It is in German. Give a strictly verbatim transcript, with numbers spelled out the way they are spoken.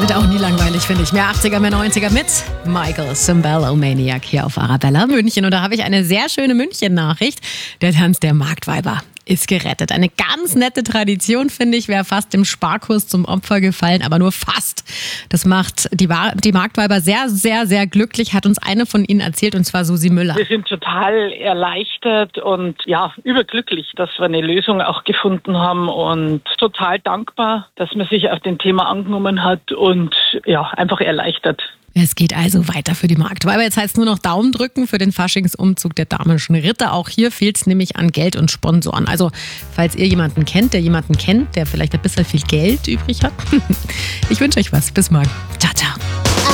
Wird auch nie langweilig, finde ich. Mehr achtziger, mehr neunziger mit Michael Cimbello Maniac hier auf Arabella München. Und da habe ich eine sehr schöne München-Nachricht. Der Tanz der Marktweiber ist gerettet. Eine ganz nette Tradition, finde ich, wäre fast dem Sparkurs zum Opfer gefallen, aber nur fast. Das macht die, die Marktweiber sehr, sehr, sehr glücklich, hat uns eine von ihnen erzählt, und zwar Susi Müller. Wir sind total erleichtert und ja, überglücklich, dass wir eine Lösung auch gefunden haben und total dankbar, dass man sich auf dem Thema angenommen hat und ja, einfach erleichtert. Es geht also weiter für die Marktweiber. Jetzt heißt es nur noch Daumen drücken für den Faschingsumzug der damischen Ritter. Auch hier fehlt es nämlich an Geld und Sponsoren. Also, falls ihr jemanden kennt, der jemanden kennt, der vielleicht ein bisschen viel Geld übrig hat. Ich wünsche euch was. Bis morgen. Ciao, ciao.